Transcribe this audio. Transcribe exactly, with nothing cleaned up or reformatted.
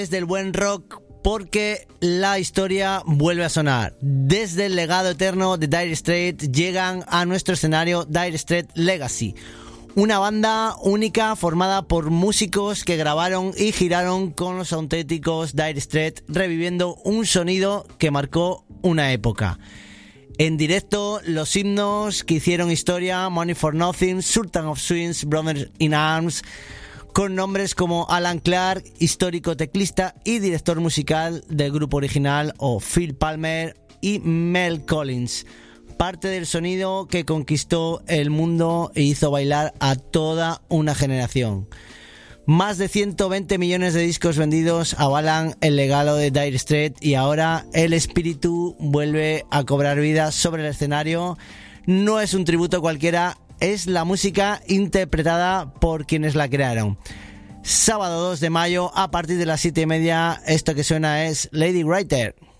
Desde el buen rock, porque la historia vuelve a sonar. Desde el legado eterno de Dire Straits llegan a nuestro escenario Dire Straits Legacy, una banda única formada por músicos que grabaron y giraron con los auténticos Dire Straits, reviviendo un sonido que marcó una época. En directo, los himnos que hicieron historia: Money for Nothing, Sultan of Swings, Brothers in Arms, con nombres como Alan Clark, histórico teclista y director musical del grupo original, o Phil Palmer y Mel Collins. Parte del sonido que conquistó el mundo e hizo bailar a toda una generación. Más de ciento veinte millones de discos vendidos avalan el legado de Dire Straits, y ahora el espíritu vuelve a cobrar vida sobre el escenario. No es un tributo cualquiera, es la música interpretada por quienes la crearon. Sábado dos de mayo, a partir de las siete y media, esto que suena es Lady Writer.